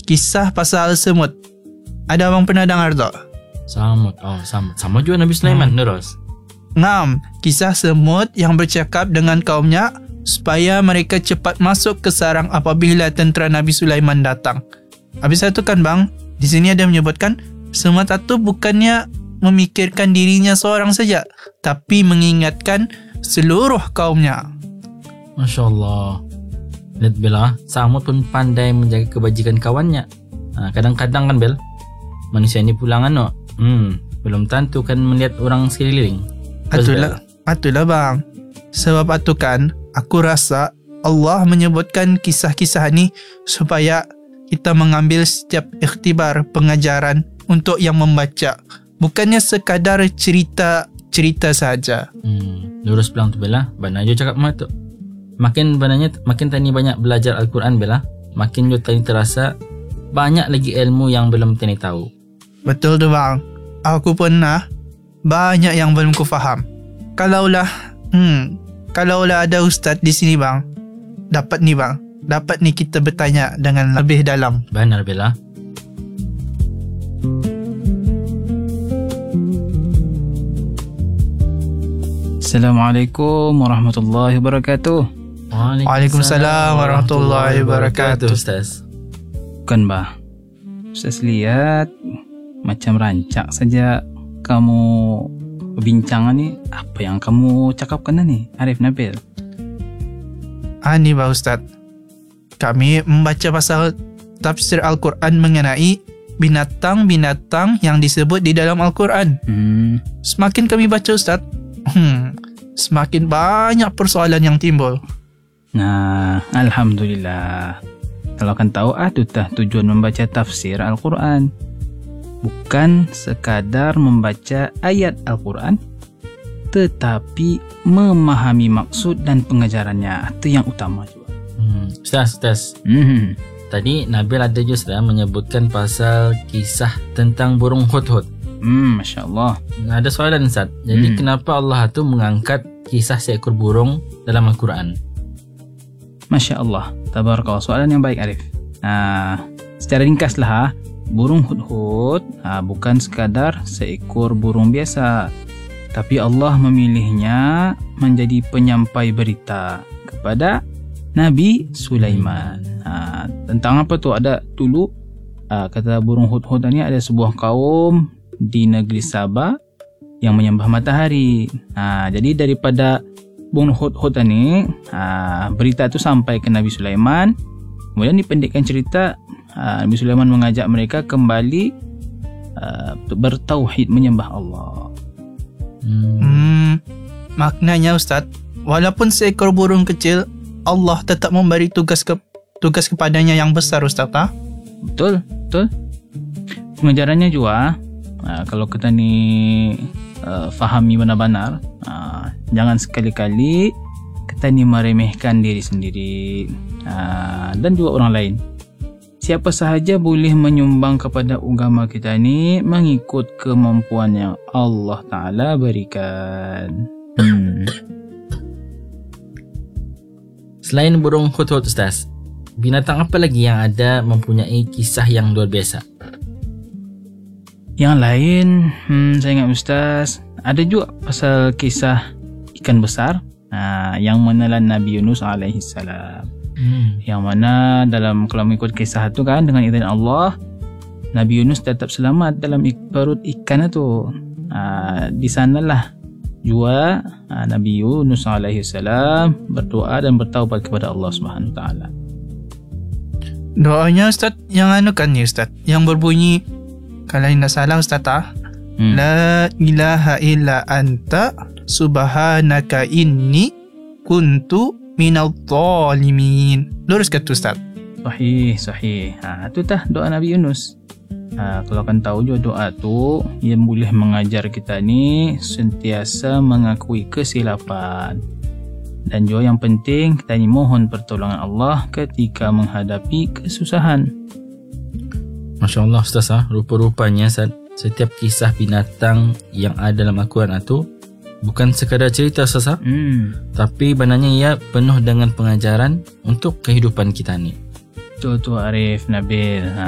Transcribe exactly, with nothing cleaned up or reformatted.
kisah pasal semut. Ada abang pernah dengar tak? Samut. Oh, sama. Sama juga Nabi Sulaiman, hmm. Terus. Ngam, kisah semut yang bercakap dengan kaumnya supaya mereka cepat masuk ke sarang apabila tentera Nabi Sulaiman datang. Habis itu kan bang, di sini ada menyebutkan semut itu bukannya memikirkan dirinya seorang saja, tapi mengingatkan seluruh kaumnya. Masya Allah. Lihat Bel, samut pun pandai menjaga kebajikan kawannya. Ha, kadang-kadang kan Bel, manusia ini pulangan no. Hmm, belum tentu kan melihat orang sekeliling. Atulah, atulah bang. Sebab itu kan aku rasa Allah menyebutkan kisah-kisah ni supaya kita mengambil setiap ikhtibar pengajaran untuk yang membaca. Bukannya sekadar cerita-cerita saja. Hmm, lurus bilang tu Bella. Bana jo cakap mah tu. Makin bananya makin tani banyak belajar Al-Quran Bella, makin jo tani terasa banyak lagi ilmu yang belum tani tahu. Betul tu bang. Aku pernah banyak yang belum ku faham. Kalaulah hmm, kalaulah ada ustaz di sini bang, dapat ni bang, dapat ni kita bertanya dengan lebih dalam. Benar Bella. Assalamualaikum warahmatullahi wabarakatuh. Waalaikumsalam warahmatullahi wabarakatuh. Ustaz. Bukan bah, Ustaz lihat macam rancak saja kamu perbincangan ni. Apa yang kamu cakapkan ni, Arif Nabil? Ah ni bah Ustaz, kami membaca pasal tafsir Al-Quran mengenai binatang-binatang yang disebut di dalam Al-Quran. Hmm. Semakin kami baca Ustaz, Hmm, semakin banyak persoalan yang timbul. Nah, Alhamdulillah. Kalau kan tahu, ah tu tah tujuan membaca tafsir Al-Quran. Bukan sekadar membaca ayat Al-Quran, tetapi memahami maksud dan pengajarannya. Itu yang utama juga. Hmm. Ustaz, Ustaz. Hmm. Tadi Nabil ada juga menyebutkan pasal kisah tentang burung hudhud. Hmm, Masya Allah. Nah, ada soalan Ustaz. Jadi hmm. kenapa Allah tu mengangkat kisah seekor burung dalam Al-Quran? Masya Allah. Tabarakallah. Soalan yang baik Arif. Nah, secara ringkaslah ha, burung hudhud ha, bukan sekadar seekor burung biasa, tapi Allah memilihnya menjadi penyampai berita kepada Nabi Sulaiman. Ha, tentang apa tu? Ada dulu ha, kata burung hudhud ni ada sebuah kaum di negeri Sabah yang menyembah matahari. Ha, jadi daripada burung hudhud ni, ha, berita tu sampai ke Nabi Sulaiman. Kemudian dipendekkan cerita, ha, Nabi Sulaiman mengajak mereka kembali uh, bertauhid, menyembah Allah. Hmm. hmm, maknanya Ustaz, walaupun seekor burung kecil, Allah tetap memberi tugas ke, tugas kepadanya yang besar Ustaz. Ha? Betul, betul. Pengajarannya juga, Uh, kalau kita ni uh, fahami benar-benar, uh, jangan sekali-kali kita ni meremehkan diri sendiri uh, dan juga orang lain. Siapa sahaja boleh menyumbang kepada agama kita ni mengikut kemampuan yang Allah Ta'ala berikan. Hmm. Selain burung hudhud Ustaz, binatang apa lagi yang ada mempunyai kisah yang luar biasa? Yang lain, hmm, saya ingat Ustaz, ada juga pasal kisah ikan besar ha, yang menelan Nabi Yunus alaihi salam. Hmm. Yang mana dalam, kalau mengikut kisah itu kan, dengan izin Allah, Nabi Yunus tetap selamat dalam perut ikan itu. Ha, di sanalah juga ha, Nabi Yunus alaihi salam berdoa dan bertaubat kepada Allah Subhanahu Wa Taala. Doanya Ustaz yang anu kan ni Ustaz, yang berbunyi, kalau tidak salah Ustaz ah, hmm. La ilaha illa anta subhanaka inni kuntu minal zalimin. Lurus ke tu Ustaz? Sahih, sahih. Ha, itu tah doa Nabi Yunus. Ha, kalau kan tahu juga doa tu yang boleh mengajar kita ni sentiasa mengakui kesilapan. Dan juga yang penting, kita ni mohon pertolongan Allah ketika menghadapi kesusahan. Masya Allah Ustaz, ha? Rupa-rupanya setiap kisah binatang yang ada dalam Al-Quran itu bukan sekadar cerita Ustaz, ha? hmm. tapi benarnya ia penuh dengan pengajaran untuk kehidupan kita ni. Betul tu Arif Nabil. Ha.